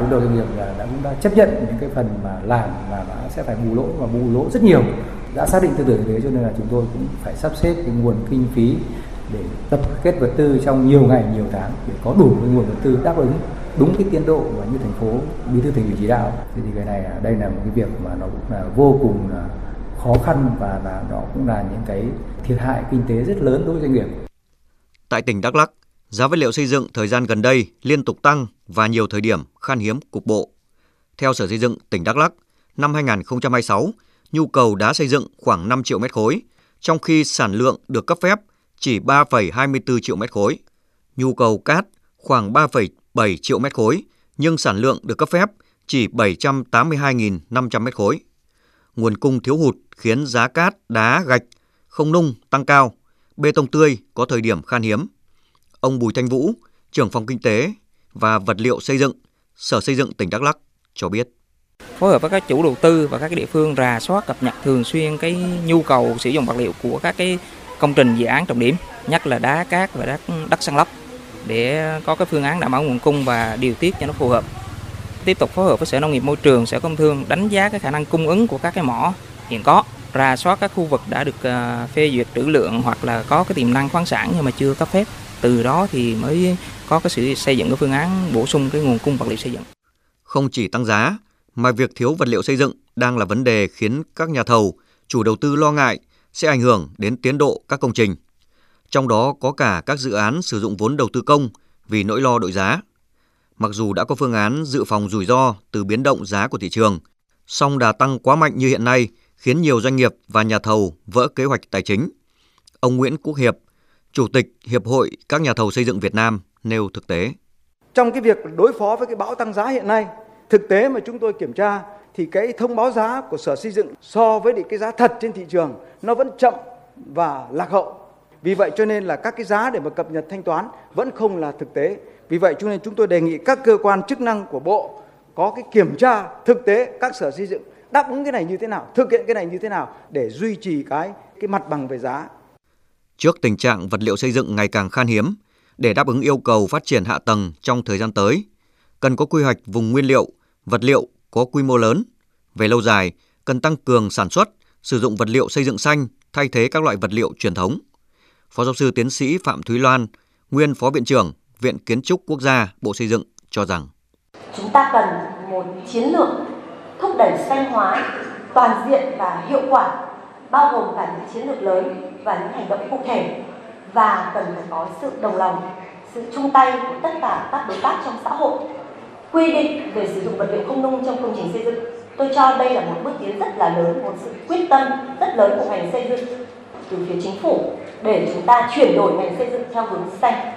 đứng đầu doanh nghiệp là cũng đã chấp nhận những cái phần mà làm mà sẽ phải bù lỗ, và bù lỗ rất nhiều, đã xác định tư tưởng như thế, cho nên là chúng tôi cũng phải sắp xếp cái nguồn kinh phí để tập kết vật tư trong nhiều ngày nhiều tháng để có đủ cái nguồn vật tư đáp ứng đúng cái tiến độ mà như thành phố Bí thư Thành ủy chỉ đạo. Thì cái này đây là một cái việc mà nó cũng là vô cùng là khó khăn, và nó cũng là những cái thiệt hại kinh tế rất lớn đối với doanh nghiệp. Tại tỉnh Đắk Lắk, giá vật liệu xây dựng thời gian gần đây liên tục tăng và nhiều thời điểm khan hiếm cục bộ. Theo Sở Xây dựng tỉnh Đắk Lắk, năm 2026, nhu cầu đá xây dựng khoảng 5 triệu mét khối, trong khi sản lượng được cấp phép chỉ 3,24 triệu mét khối. Nhu cầu cát khoảng 3,7 triệu mét khối, nhưng sản lượng được cấp phép chỉ 782.500 mét khối. Nguồn cung thiếu hụt khiến giá cát, đá, gạch, không nung tăng cao, bê tông tươi có thời điểm khan hiếm. Ông Bùi Thanh Vũ, trưởng phòng kinh tế và vật liệu xây dựng, Sở Xây dựng tỉnh Đắk Lắk cho biết. Phối hợp với các chủ đầu tư và các địa phương rà soát cập nhật thường xuyên cái nhu cầu sử dụng vật liệu của các cái công trình dự án trọng điểm, nhất là đá, cát và đất san lấp, để có cái phương án đảm bảo nguồn cung và điều tiết cho nó phù hợp. Tiếp tục phối hợp với Sở Nông nghiệp Môi trường, Sở Công Thương đánh giá cái khả năng cung ứng của các cái mỏ hiện có, rà soát các khu vực đã được phê duyệt trữ lượng hoặc là có cái tiềm năng khoáng sản nhưng mà chưa cấp phép. Từ đó thì mới có cái sự xây dựng cái phương án bổ sung cái nguồn cung vật liệu xây dựng. Không chỉ tăng giá, mà việc thiếu vật liệu xây dựng đang là vấn đề khiến các nhà thầu, chủ đầu tư lo ngại sẽ ảnh hưởng đến tiến độ các công trình. Trong đó có cả các dự án sử dụng vốn đầu tư công vì nỗi lo đội giá. Mặc dù đã có phương án dự phòng rủi ro từ biến động giá của thị trường, song đà tăng quá mạnh như hiện nay khiến nhiều doanh nghiệp và nhà thầu vỡ kế hoạch tài chính. Ông Nguyễn Quốc Hiệp, Chủ tịch Hiệp hội các nhà thầu xây dựng Việt Nam nêu thực tế. Trong cái việc đối phó với cái bão tăng giá hiện nay, thực tế mà chúng tôi kiểm tra thì cái thông báo giá của Sở Xây dựng so với cái giá thật trên thị trường nó vẫn chậm và lạc hậu. Vì vậy cho nên là các cái giá để mà cập nhật thanh toán vẫn không là thực tế. Vì vậy cho nên chúng tôi đề nghị các cơ quan chức năng của Bộ có cái kiểm tra thực tế các sở xây dựng đáp ứng cái này như thế nào, thực hiện cái này như thế nào để duy trì cái mặt bằng về giá. Trước tình trạng vật liệu xây dựng ngày càng khan hiếm, để đáp ứng yêu cầu phát triển hạ tầng trong thời gian tới, cần có quy hoạch vùng nguyên liệu, vật liệu có quy mô lớn. Về lâu dài, cần tăng cường sản xuất, sử dụng vật liệu xây dựng xanh thay thế các loại vật liệu truyền thống. Phó giáo sư tiến sĩ Phạm Thúy Loan, nguyên Phó Viện trưởng Viện Kiến trúc Quốc gia, Bộ Xây dựng cho rằng chúng ta cần một chiến lược thúc đẩy xanh hóa toàn diện và hiệu quả, bao gồm cả những chiến lược lớn và những hành động cụ thể, và cần phải có sự đồng lòng, sự chung tay của tất cả các đối tác trong xã hội. Quy định về sử dụng vật liệu không nung trong công trình xây dựng, tôi cho đây là một bước tiến rất là lớn, một sự quyết tâm rất lớn của ngành xây dựng từ phía chính phủ để chúng ta chuyển đổi ngành xây dựng theo hướng xanh.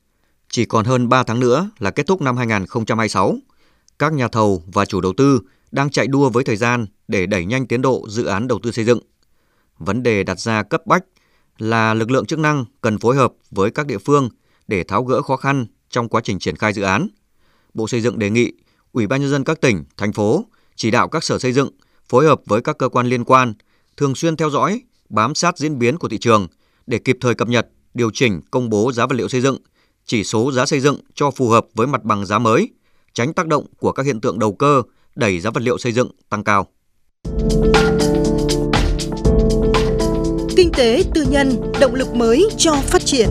Chỉ còn hơn 3 tháng nữa là kết thúc năm 2026. Các nhà thầu và chủ đầu tư đang chạy đua với thời gian để đẩy nhanh tiến độ dự án đầu tư xây dựng. Vấn đề đặt ra cấp bách là lực lượng chức năng cần phối hợp với các địa phương để tháo gỡ khó khăn trong quá trình triển khai dự án. Bộ Xây dựng đề nghị Ủy ban nhân dân các tỉnh, thành phố chỉ đạo các sở xây dựng phối hợp với các cơ quan liên quan thường xuyên theo dõi, bám sát diễn biến của thị trường để kịp thời cập nhật, điều chỉnh công bố giá vật liệu xây dựng, chỉ số giá xây dựng cho phù hợp với mặt bằng giá mới, tránh tác động của các hiện tượng đầu cơ đẩy giá vật liệu xây dựng tăng cao. Kinh tế tư nhân, động lực mới cho phát triển.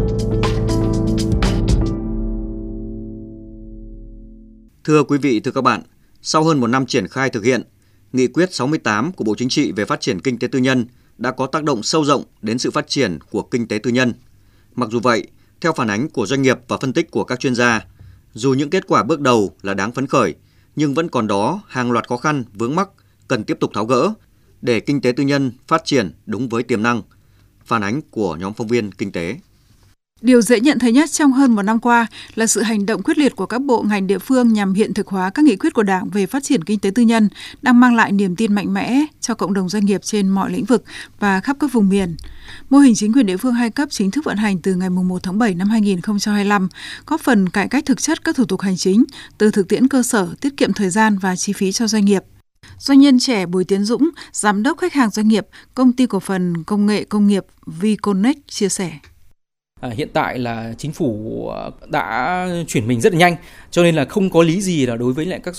Thưa quý vị, thưa các bạn, sau hơn một năm triển khai thực hiện, Nghị quyết 68 của Bộ Chính trị về phát triển kinh tế tư nhân đã có tác động sâu rộng đến sự phát triển của kinh tế tư nhân. Mặc dù vậy, theo phản ánh của doanh nghiệp và phân tích của các chuyên gia, dù những kết quả bước đầu là đáng phấn khởi, nhưng vẫn còn đó hàng loạt khó khăn, vướng mắc cần tiếp tục tháo gỡ để kinh tế tư nhân phát triển đúng với tiềm năng. Phản ánh của nhóm phóng viên kinh tế. Điều dễ nhận thấy nhất trong hơn một năm qua là sự hành động quyết liệt của các bộ ngành địa phương nhằm hiện thực hóa các nghị quyết của Đảng về phát triển kinh tế tư nhân đang mang lại niềm tin mạnh mẽ cho cộng đồng doanh nghiệp trên mọi lĩnh vực và khắp các vùng miền. Mô hình chính quyền địa phương 2 cấp chính thức vận hành từ ngày 1 tháng 7 năm 2025, góp phần cải cách thực chất các thủ tục hành chính, từ thực tiễn cơ sở, tiết kiệm thời gian và chi phí cho doanh nghiệp. Doanh nhân trẻ Bùi Tiến Dũng, Giám đốc khách hàng doanh nghiệp, Công ty cổ phần công nghệ công nghiệp Vconnect chia sẻ. Hiện tại là chính phủ đã chuyển mình rất là nhanh, cho nên là không có lý gì là đối với lại các